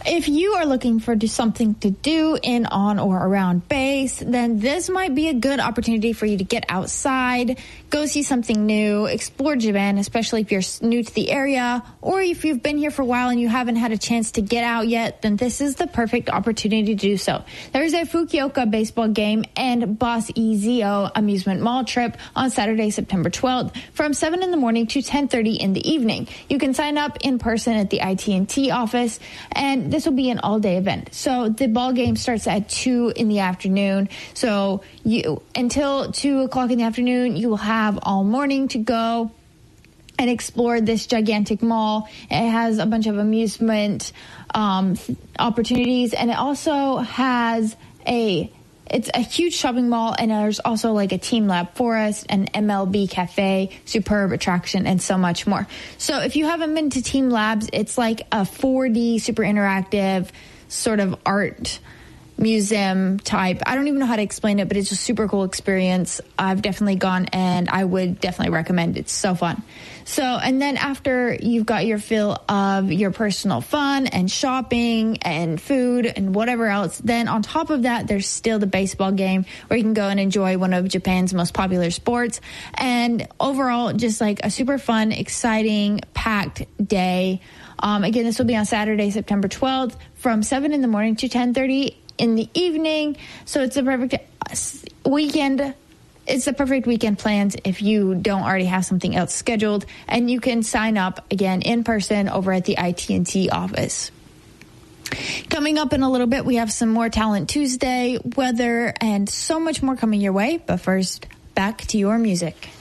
If you are looking for something to do in, on, or around base, then this might be a good opportunity for you to get outside, go see something new, explore Japan, especially if you're new to the area, or if you've been here for a while and you haven't had a chance to get out yet, then this is the perfect opportunity to do so. There's a Fukuoka baseball game and Boss EZO amusement mall trip on Saturday, September 12th from 7 in the morning to 10:30 in the evening. You can sign up in person at the IT&T office, and this will be an all-day event. So the ball game starts at 2 in the afternoon. So until 2 o'clock in the afternoon, you will have all morning to go and explore this gigantic mall. It has a bunch of amusement opportunities, and it also has it's a huge shopping mall, and there's also like a Team Lab Forest, an MLB cafe, superb attraction, and so much more. So if you haven't been to Team Labs, it's like a 4D, super interactive sort of art museum type. I don't even know how to explain it, but it's a super cool experience. I've definitely gone, and I would definitely recommend it. It's so fun. So, and then after you've got your fill of your personal fun and shopping and food and whatever else, then on top of that, there's still the baseball game where you can go and enjoy one of Japan's most popular sports. And overall, just like a super fun, exciting, packed day. Again, this will be on Saturday, September 12th from 7 in the morning to 10:30 in the evening. So it's a perfect weekend. It's the perfect weekend plans if you don't already have something else scheduled. And you can sign up, again, in person over at the IT&T office. Coming up in a little bit, we have some more Talent Tuesday, weather, and so much more coming your way. But first, back to your music.